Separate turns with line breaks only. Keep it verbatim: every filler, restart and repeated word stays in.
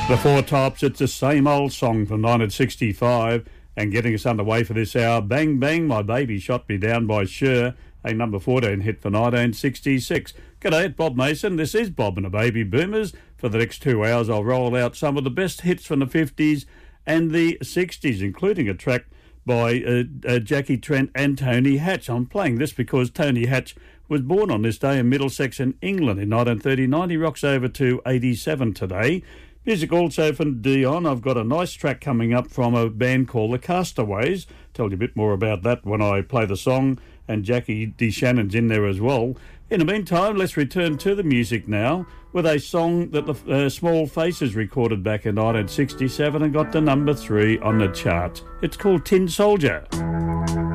The Four Tops, it's the same old song from nineteen sixty-five, and getting us underway for this hour, Bang Bang, My Baby Shot Me Down by Cher, a number fourteen hit for nineteen sixty-six. G'day, it's Bob Mason. This is Bob and the Baby Boomers. For the next two hours, I'll roll out some of the best hits from the fifties and the sixties, including a track by uh, uh, Jackie Trent and Tony Hatch. I'm playing this because Tony Hatch was born on this day in Middlesex in England in nineteen thirty-nine. He rocks over to eighty-seven today. Music also from Dion. I've got a nice track coming up from a band called The Castaways. Tell you a bit more about that when I play the song, and Jackie D. Shannon's in there as well. In the meantime, let's return to the music now with a song that the uh, Small Faces recorded back in nineteen sixty-seven and got to number three on the chart. It's called Tin Soldier.